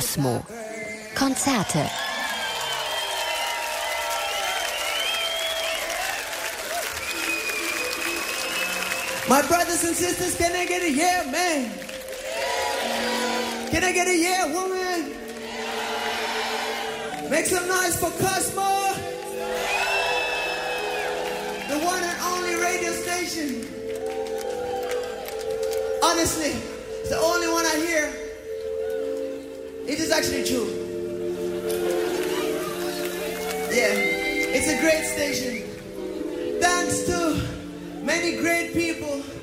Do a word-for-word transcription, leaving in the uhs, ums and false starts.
Cosmo. Konzerte. My brothers and sisters, can I get a yeah, man? Can I get a yeah, woman? Make some noise for Cosmo, the one and only radio station. Honestly, it's the only one I hear. It is actually true. Yeah, it's a great station. Thanks to many great people